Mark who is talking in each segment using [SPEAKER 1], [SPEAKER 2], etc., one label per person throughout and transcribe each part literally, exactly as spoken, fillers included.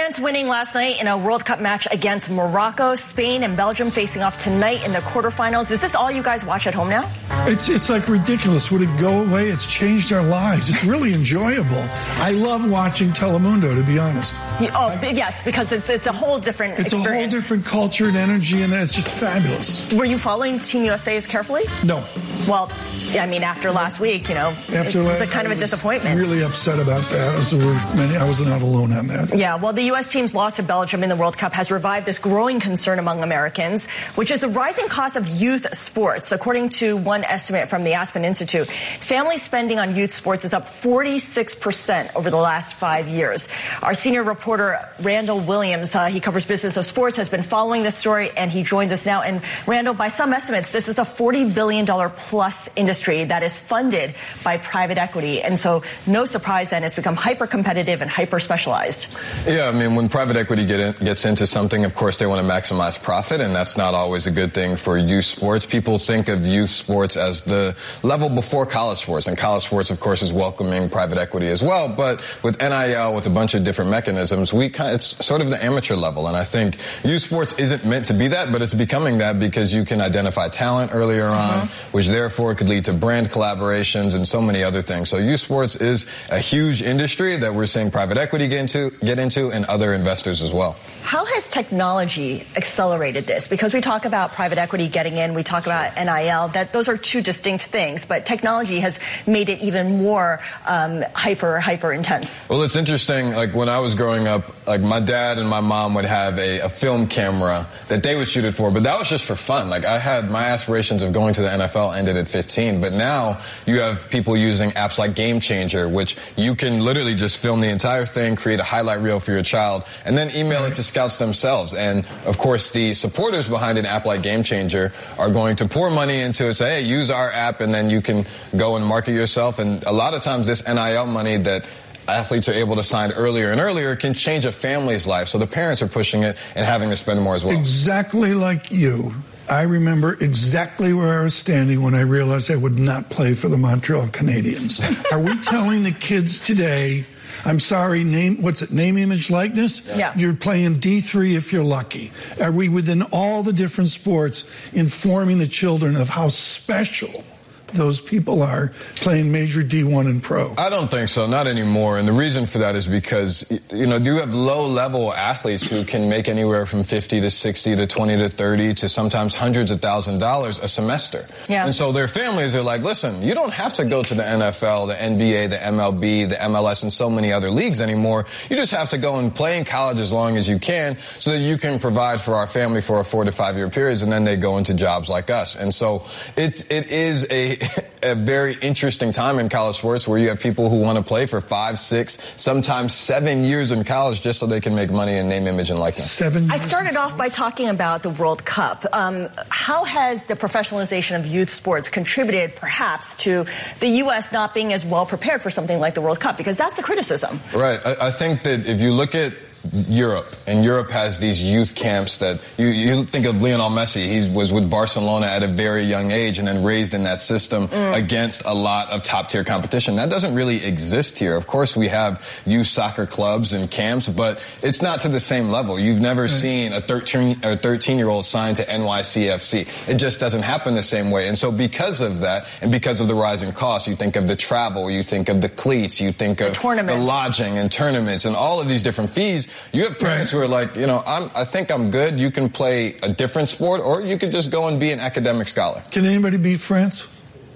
[SPEAKER 1] France winning last night in a World Cup match against Morocco. Spain and Belgium facing off tonight in the quarterfinals. Is this all you guys watch at home now?
[SPEAKER 2] It's it's like ridiculous. Would it go away? It's changed our lives. It's really enjoyable. I love watching Telemundo, to be honest.
[SPEAKER 1] You, oh, I, yes, because it's it's a whole different
[SPEAKER 2] it's
[SPEAKER 1] experience.
[SPEAKER 2] It's a whole different culture and energy, and it's just fabulous.
[SPEAKER 1] Were you following Team U S A as carefully?
[SPEAKER 2] No.
[SPEAKER 1] Well, I mean, after last week, you know, after it's, it's a kind of a disappointment.
[SPEAKER 2] Really upset about that. As there were many, I was not alone on that.
[SPEAKER 1] Yeah, well, the U S team's loss to Belgium in the World Cup has revived this growing concern among Americans, which is the rising cost of youth sports. According to one estimate from the Aspen Institute, family spending on youth sports is up forty-six percent over the last five years. Our senior reporter, Randall Williams, uh, he covers business of sports, has been following this story, and he joins us now. And Randall, by some estimates, this is a forty billion dollars plus industry that is funded by private equity. And so no surprise then it's become hyper competitive and hyper specialized.
[SPEAKER 3] Yeah, I mean, when private equity get in, gets into something, of course, they want to maximize profit, and that's not always a good thing for youth sports. People think of youth sports as the level before college sports, and college sports, of course, is welcoming private equity as well. But with N I L, with a bunch of different mechanisms, we kind of, it's sort of the amateur level. And I think youth sports isn't meant to be that, but it's becoming that because you can identify talent earlier on, mm-hmm. which therefore could lead to brand collaborations and so many other things. So youth sports is a huge industry that we're seeing private equity get into, get into and other investors as well.
[SPEAKER 1] How has technology accelerated this? Because we talk about private equity getting in, we talk about N I L, that those are two distinct things, but technology has made it even more um, hyper, hyper intense.
[SPEAKER 3] Well, it's interesting, like when I was growing up, like my dad and my mom would have a, a film camera that they would shoot it for, but that was just for fun. Like I had my aspirations of going to the N F L ended at fifteen, but now you have people using apps like Game Changer, which you can literally just film the entire thing, create a highlight reel for your child, and then email it to scouts themselves. And of course, the supporters behind an app like Game Changer are going to pour money into it, say, hey, use our app, and then you can go and market yourself. And a lot of times this N I L money that athletes are able to sign earlier and earlier can change a family's life. So the parents are pushing it and having to spend more as well.
[SPEAKER 2] Exactly like you. I remember exactly where I was standing when I realized I would not play for the Montreal Canadiens. Are we telling the kids today, I'm sorry, name, what's it, name, image, likeness?
[SPEAKER 1] Yeah.
[SPEAKER 2] You're playing D three if you're lucky. Are we within all the different sports informing the children of how special those people are playing major D one and pro?
[SPEAKER 3] I don't think so, not anymore. And the reason for that is because, you know, you have low-level athletes who can make anywhere from fifty to sixty to twenty to thirty to sometimes hundreds of thousand dollars a semester.
[SPEAKER 1] Yeah.
[SPEAKER 3] And so their families are like, listen, you don't have to go to the N F L, the N B A, the M L B, the M L S, and so many other leagues anymore. You just have to go and play in college as long as you can so that you can provide for our family for a four to five year periods, and then they go into jobs like us. And so it it is a a very interesting time in college sports where you have people who want to play for five, six, sometimes seven years in college just so they can make money in name, image, and likeness.
[SPEAKER 2] Seven years.
[SPEAKER 1] I started off by talking about the World Cup. Um, how has the professionalization of youth sports contributed perhaps to the U S not being as well prepared for something like the World Cup? Because that's the criticism.
[SPEAKER 3] Right. I, I think that if you look at Europe, and Europe has these youth camps that you, you think of Lionel Messi. He was with Barcelona at a very young age and then raised in that system mm. against a lot of top tier competition. That doesn't really exist here. Of course, we have youth soccer clubs and camps, but it's not to the same level. You've never mm. seen a thirteen, a thirteen year old signed to N Y C F C. It just doesn't happen the same way. And so because of that, and because of the rising costs, you think of the travel, you think of the cleats, you think of the, the lodging and tournaments and all of these different fees. You have parents right. who are like, you know, I'm, I think I'm good. You can play a different sport, or you could just go and be an academic scholar.
[SPEAKER 2] Can anybody beat France?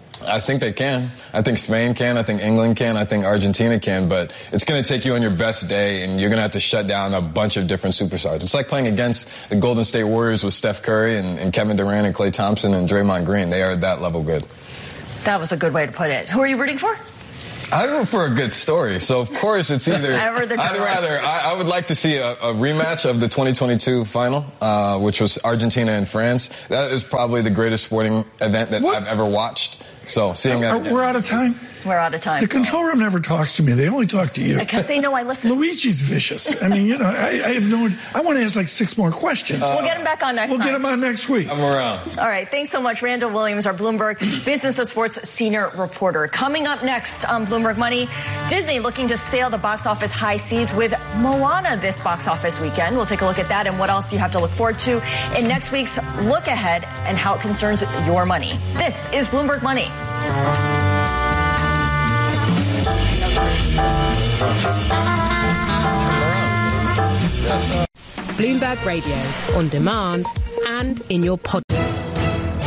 [SPEAKER 3] I think they can. I think Spain can. I think England can. I think Argentina can. But it's going to take you on your best day, and you're going to have to shut down a bunch of different superstars. It's like playing against the Golden State Warriors with Steph Curry and, and Kevin Durant and Klay Thompson and Draymond Green. They are that level good.
[SPEAKER 1] That was a good way to put it. Who are you rooting for?
[SPEAKER 3] I root for a good story, so of course it's either. I'd rather. I, I would like to see a, a rematch of the twenty twenty-two final, uh, which was Argentina and France. That is probably the greatest sporting event that what? I've ever watched. So seeing that,
[SPEAKER 2] we're out of time.
[SPEAKER 1] We're out of time.
[SPEAKER 2] The control room never talks to me. They only talk to you.
[SPEAKER 1] Because they know I listen.
[SPEAKER 2] Luigi's vicious. I mean, you know, I, I have no... I want to ask like six more questions.
[SPEAKER 1] Uh, we'll get him back on next
[SPEAKER 2] We'll
[SPEAKER 1] time.
[SPEAKER 2] get him on next week.
[SPEAKER 3] I'm around.
[SPEAKER 1] All right. Thanks so much, Randall Williams, our Bloomberg Business of Sports senior reporter. Coming up next on Bloomberg Money, Disney looking to sail the box office high seas with Moana this box office weekend. We'll take a look at that and what else you have to look forward to in next week's Look Ahead and how it concerns your money. This is Bloomberg Money.
[SPEAKER 4] Bloomberg Radio, on demand and in your podcast.